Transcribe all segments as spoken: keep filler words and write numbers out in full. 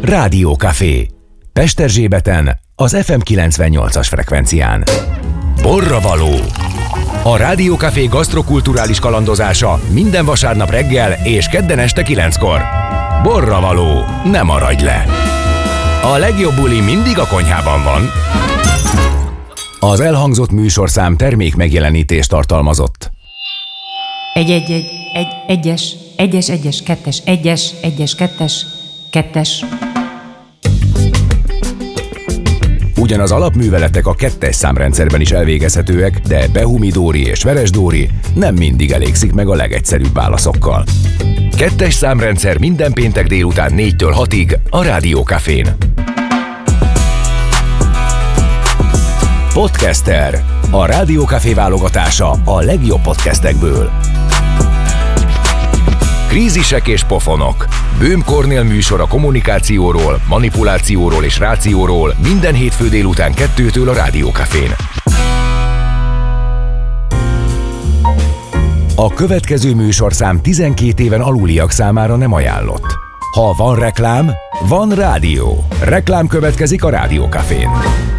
Rádiókafé. Pesterzsébeten, az ef em kilencvennyolcas frekvencián. Borravaló. A Rádiókafé gasztrokulturális kalandozása minden vasárnap reggel és kedden este kilenckor. Borravaló. Ne maradj le! A legjobb buli mindig a konyhában van. Az elhangzott műsorszám termék megjelenítést tartalmazott. Egy, egy, egy, egy, egyes, egyes, egyes, kettes, egyes, egyes, kettes, kettes. Ugyan az alapműveletek a kettes számrendszerben is elvégezhetőek, de Behumi-Dóri és Veres-Dóri nem mindig elégszik meg a legegyszerűbb válaszokkal. Kettes számrendszer minden péntek délután négytől hatig a Rádiókafén. Podcaster. A Rádiókafé válogatása a legjobb podcastekből. Krízisek és pofonok. Böhm Kornél műsor a kommunikációról, manipulációról és rációról minden hétfő délután kettőtől a Rádiókafén. A következő műsorszám tizenkét éven aluliak számára nem ajánlott. Ha van reklám, van rádió. Reklám következik a Rádiókafén.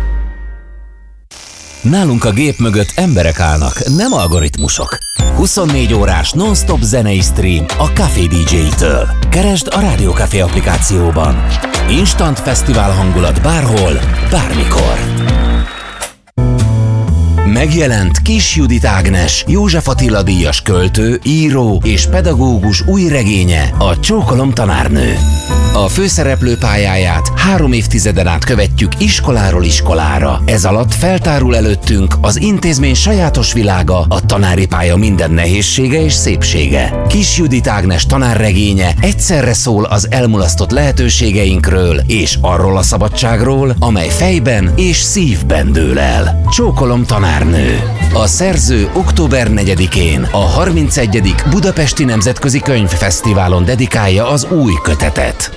Nálunk a gép mögött emberek állnak, nem algoritmusok. huszonnégy órás non-stop zenei stream a Café dé dzsé-től. Keresd a Rádiókafé applikációban. Instant fesztivál hangulat bárhol, bármikor. Megjelent Kiss Judit Ágnes, József Attila díjas költő, író és pedagógus új regénye, a Csókolom tanárnő. A főszereplő pályáját három évtizeden át követjük iskoláról iskolára. Ez alatt feltárul előttünk az intézmény sajátos világa, a tanári pálya minden nehézsége és szépsége. Kiss Judit Ágnes tanárregénye egyszerre szól az elmulasztott lehetőségeinkről és arról a szabadságról, amely fejben és szívben dől el. Csókolom tanárnő. A szerző október negyedikén a harmincegyedik Budapesti Nemzetközi Könyvfesztiválon dedikálja az új kötetet.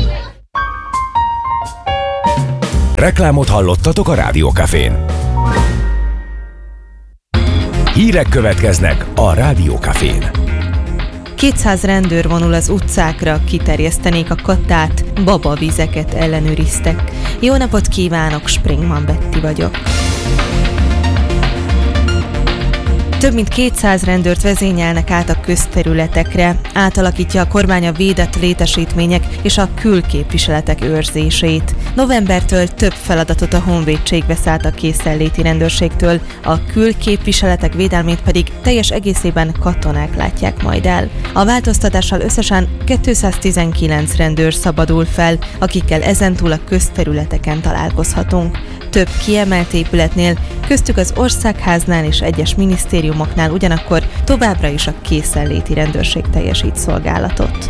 Reklámot hallottatok a Rádiókafén. Hírek következnek a Rádiókafén. kétszáz rendőr vonul az utcákra, kiterjesztenék a kattát, babavizeket ellenőriztek. Jó napot kívánok, Springman Betty vagyok. Több mint kétszáz rendőrt vezényelnek át a közterületekre, átalakítja a kormány a védett létesítmények és a külképviseletek őrzését. Novembertől több feladatot a honvédség vesz át a készenléti rendőrségtől, a külképviseletek védelmét pedig teljes egészében katonák látják majd el. A változtatással összesen kétszáztizenkilenc rendőr szabadul fel, akikkel ezentúl a közterületeken találkozhatunk. Több kiemelt épületnél, köztük az Országháznál és egyes minisztériumoknál ugyanakkor továbbra is a készenléti rendőrség teljesít szolgálatot.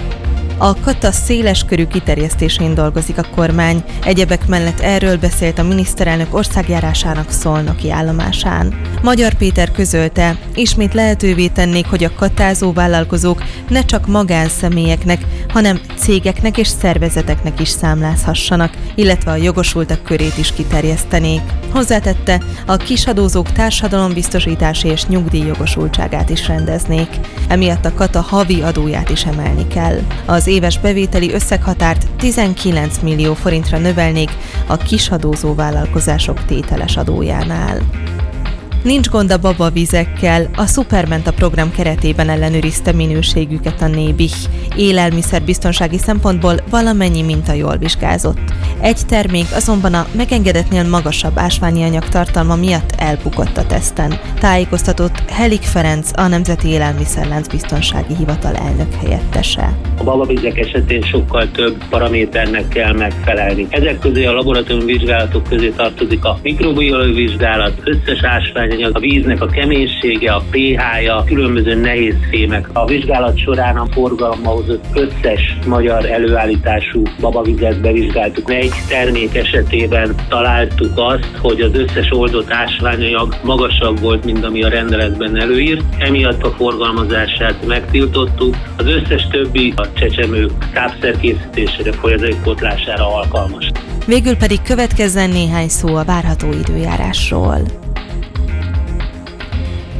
A kata széleskörű kiterjesztésén dolgozik a kormány, egyebek mellett erről beszélt a miniszterelnök országjárásának szolnoki állomásán. Magyar Péter közölte, ismét lehetővé tennék, hogy a katázó vállalkozók ne csak magánszemélyeknek, hanem cégeknek és szervezeteknek is számlázhassanak, illetve a jogosultak körét is kiterjesztenék. Hozzátette, a kisadózók társadalombiztosítási és nyugdíjjogosultságát is rendeznék. Emiatt a kata havi adóját is emelni kell. Az éves bevételi összeghatárt tizenkilenc millió forintra növelnék a kisadózó vállalkozások tételes adójánál. Nincs gond a babavizekkel, a Superment a program keretében ellenőrizte minőségüket a Nébih. Élelmiszerbiztonsági szempontból valamennyi minta jól vizsgázott. Egy termék azonban a megengedetnél magasabb ásványi anyag tartalma miatt elbukott a teszten. Tájékoztatott Helik Ferenc, a Nemzeti Élelmiszerlánc Biztonsági Hivatal elnök helyettese. A babavizek esetén sokkal több paraméternek kell megfelelni. Ezek közé a laboratóriumi vizsgálatok közé tartozik a mikrobiológiai vizsgálat, összes ásványanyag, a víznek a keménysége, a pé há-ja, különböző nehéz fémek. A vizsgálat során a forgalomba hozott összes magyar előállítású babavizet bevizsgáltuk. Egy termék esetében találtuk azt, hogy az összes oldott ásványanyag magasabb volt, mint ami a rendeletben előírt. Emiatt a forgalmazását megtiltottuk. Az összes többi a csecsemők tápszerkészítésére, folyadékpótlására alkalmas. Végül pedig következzen néhány szó a várható időjárásról.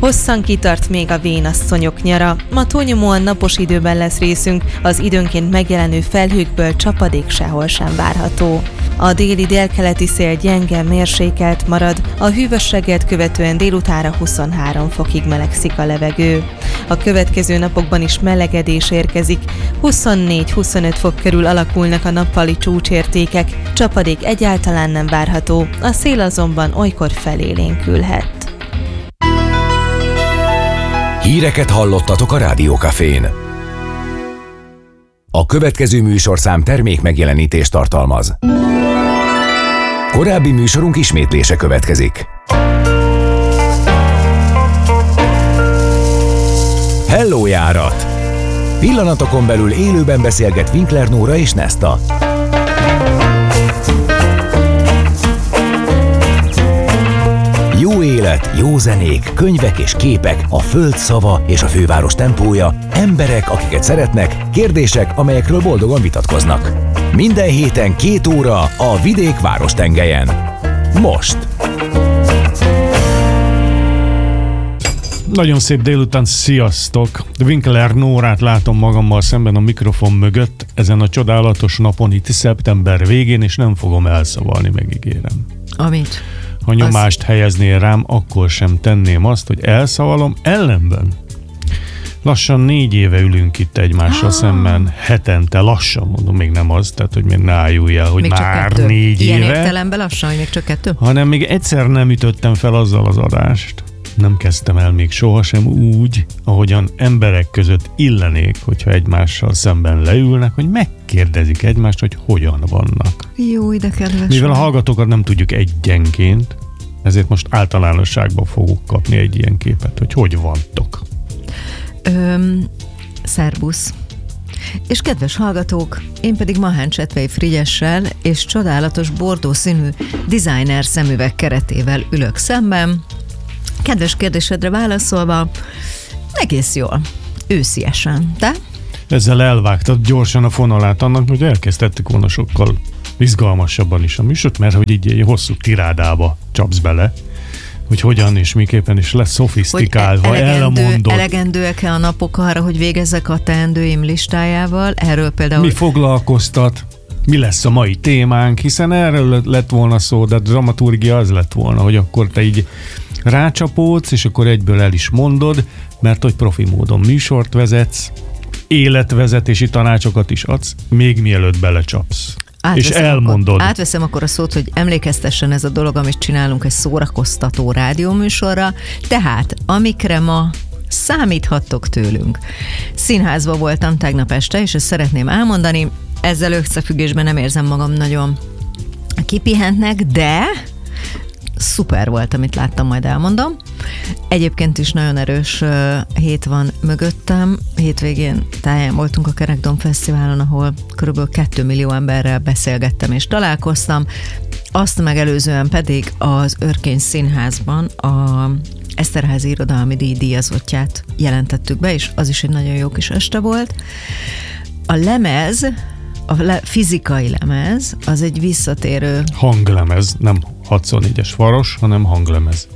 Hosszan kitart még a vénasszonyok nyara. Ma túlnyomóan napos időben lesz részünk, az időnként megjelenő felhőkből csapadék sehol sem várható. A déli délkeleti szél gyenge, mérsékelt marad, a hűvös reggelt követően délutánra huszonhárom fokig melegszik a levegő. A következő napokban is melegedés érkezik, huszonnégy-huszonöt fok körül alakulnak a nappali csúcsértékek, csapadék egyáltalán nem várható, a szél azonban olykor felélénkülhet. Híreket hallottatok a Rádió Cafén. A következő műsorszám termék megjelenítést tartalmaz. Korábbi műsorunk ismétlése következik. Hello járat! Pillanatokon belül élőben beszélget Winkler Nóra és Nesta. Jó élet, jó zenék, könyvek és képek, a föld szava és a főváros tempója, emberek, akiket szeretnek, kérdések, amelyekről boldogan vitatkoznak. Minden héten két óra a vidék várostengelyen. Most! Nagyon szép délután, sziasztok! Winkler Nórát látom magammal szemben a mikrofon mögött ezen a csodálatos napon itt szeptember végén, és nem fogom elszavalni, megígérem. Amit? Ha nyomást az... helyeznél rám, akkor sem tenném azt, hogy elszavalom, ellenben. Lassan négy éve ülünk itt egymással ah. szemben, hetente, lassan mondom, még nem az, tehát hogy még ne álljulj el, hogy még már négy Ilyen éve. Ilyen értelemben lassan, hogy még csak kettő? Hanem még egyszer nem ütöttem fel azzal az adást. Nem kezdtem el még sohasem úgy, ahogyan emberek között illenék, hogyha egymással szemben leülnek, hogy megkérdezik egymást, hogy hogyan vannak. Jó, de kedves. Mivel a hallgatókat nem tudjuk egyenként, ezért most általánosságban fogok kapni egy ilyen képet, hogy hogy vantok. Öm, szervusz. És kedves hallgatók, én pedig Mahán Csetvei Frigyessel és csodálatos bordó színű designer szemüveg keretével ülök szemben. Kedves kérdésedre válaszolva, egész jól, ősziesen. Te? Ezzel elvágtad gyorsan a fonalát annak, hogy elkezdtettük volna sokkal izgalmasabban is a műsort, mert hogy így egy hosszú tirádába csapsz bele, hogy hogyan és miképpen is lesz szofisztikálva, elmondod. Elegendőek-e a napok arra, hogy végezzek a teendőim listájával? Erről például... Mi foglalkoztat? Mi lesz a mai témánk? Hiszen erről lett volna szó, de a dramaturgia az lett volna, hogy akkor te így rácsapódsz, és akkor egyből el is mondod, mert hogy profi módon műsort vezetsz, életvezetési tanácsokat is adsz, még mielőtt belecsapsz. Átveszem és elmondod. Akkor, átveszem akkor a szót, hogy emlékeztessen ez a dolog, amit csinálunk egy szórakoztató rádióműsorra, tehát amikre ma számíthattok tőlünk. Színházba voltam tegnap este, és ezt szeretném elmondani, ezzel összefüggésben nem érzem magam nagyon kipihentnek, de szuper volt, amit láttam, majd elmondom. Egyébként is nagyon erős uh, hét van mögöttem. Hétvégén táján voltunk a Kerekdom Fesztiválon, ahol körülbelül két millió emberrel beszélgettem és találkoztam. Azt megelőzően pedig az Örkény Színházban a Eszterházy Irodalmi Díj díjazottját jelentettük be, és az is egy nagyon jó kis este volt. A lemez, a le- fizikai lemez, az egy visszatérő... Hanglemez, nem hatszornégyes faros, hanem hanglemez.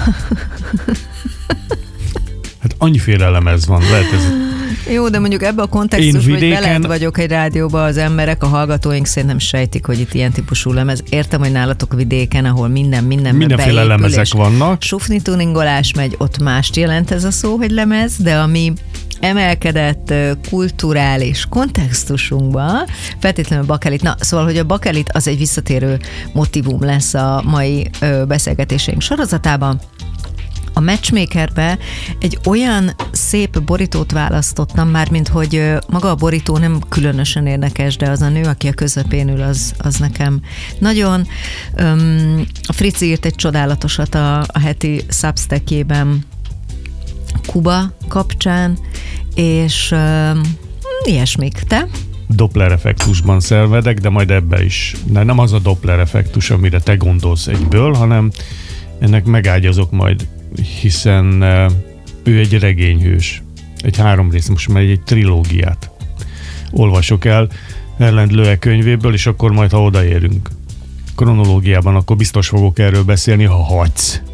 Hát annyiféle lemez van, lehet ez... Jó, de mondjuk ebbe a kontextusban, vidéken... hogy belent vagyok egy rádióba, az emberek, a hallgatóink szerintem sejtik, hogy itt ilyen típusú lemez. Értem, hogy nálatok vidéken, ahol minden, minden mindenféle lemezek vannak. Sufni tuningolás megy, ott mást jelent ez a szó, hogy lemez, de ami emelkedett kulturális kontextusunkban, feltétlenül bakelit. Na, szóval, hogy a bakelit az egy visszatérő motivum lesz a mai beszélgetéseink sorozatában. A Matchmakerbe egy olyan szép borítót választottam, mármint hogy maga a borító nem különösen érdekes, de az a nő, aki a közepén ül, az, az nekem nagyon. Um, a Frici írt egy csodálatosat a, a heti Substackjében Kuba kapcsán, és um, ilyesmik. Te? Doppler effektusban szenvedek, de majd ebbe is. De nem az a Doppler effektus, amire te gondolsz egyből, hanem ennek megágyazok majd, hiszen ő egy regényhős. Egy három rész, most már egy trilógiát olvasok el Erlend Loe könyvéből, és akkor majd, ha odaérünk kronológiában, akkor biztos fogok erről beszélni, ha hagysz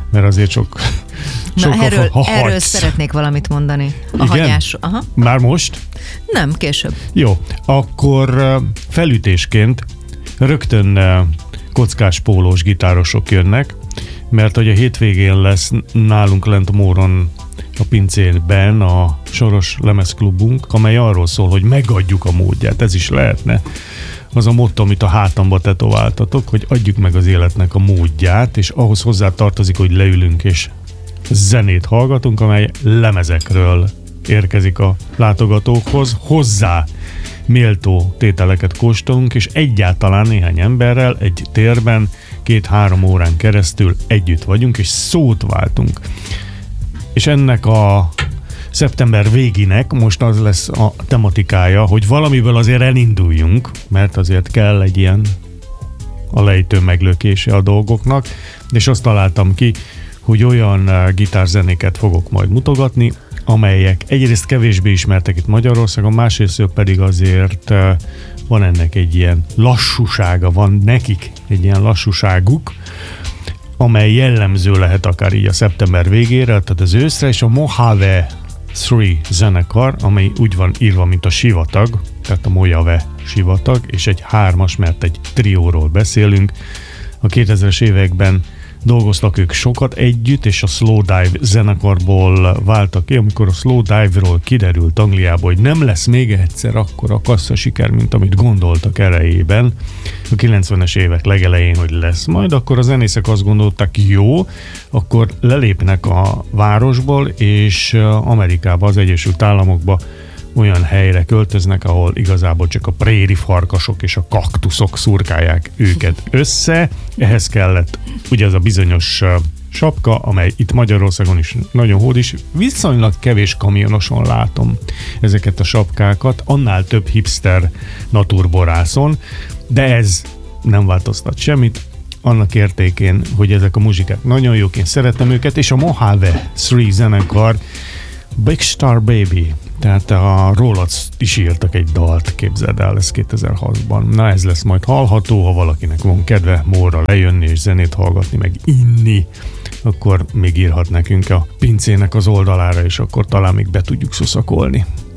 mert azért sok, sok Na, erről, a, a erről szeretnék valamit mondani. A Igen? hagyás. Aha. Már most? Nem, később. Jó, akkor felütésként rögtön kockás pólós gitárosok jönnek, mert hogy a hétvégén lesz nálunk lent a Móron a pincében a Soros Lemezklubunk, amely arról szól, hogy megadjuk a módját, ez is lehetne. Az a motto, amit a hátamba tetováltatok, hogy adjuk meg az életnek a módját, és ahhoz hozzá tartozik, hogy leülünk és zenét hallgatunk, amely lemezekről érkezik a látogatókhoz, hozzá méltó tételeket kóstolunk, és egyáltalán néhány emberrel egy térben két-három órán keresztül együtt vagyunk, és szót váltunk. És ennek a szeptember végének most az lesz a tematikája, hogy valamiből azért elinduljunk, mert azért kell egy ilyen a lejtő meglökése a dolgoknak, és azt találtam ki, hogy olyan gitárzenéket fogok majd mutogatni, amelyek egyrészt kevésbé ismertek itt Magyarországon, másrészt pedig azért van ennek egy ilyen lassúsága, van nekik egy ilyen lassúságuk, amely jellemző lehet akár így a szeptember végére, tehát az őszre, és a Mojave három zenekar, amely úgy van írva, mint a sivatag, tehát a Mojave sivatag, és egy hármas, mert egy trióról beszélünk. A kétezres években dolgoztak ők sokat együtt, és a Slow Dive zenekarból váltak ki, amikor a Slow Dive-ról kiderült Angliából, hogy nem lesz még egyszer akkora kassza siker, mint amit gondoltak elejében. A kilencvenes évek legelején, hogy lesz majd, akkor a zenészek azt gondolták, jó, akkor lelépnek a városból, és Amerikába, az Egyesült Államokba olyan helyre költöznek, ahol igazából csak a préri farkasok és a kaktuszok szurkálják őket össze. Ehhez kellett ugye ez a bizonyos sapka, amely itt Magyarországon is nagyon hódis. Viszonylag kevés kamionoson látom ezeket a sapkákat, annál több hipster naturborászon, de ez nem változtat semmit. Annak értékén, hogy ezek a muzsikák nagyon jók, én szeretem őket, és a Mojave három zenekar Big Star Baby, tehát a rólad is írtak egy dalt, képzeld el, ez kétezer-hatban. Na ez lesz majd hallható, ha valakinek van kedve Mórra lejönni és zenét hallgatni, meg inni, akkor még írhat nekünk a pincének az oldalára, és akkor talán még be tudjuk szuszakolni.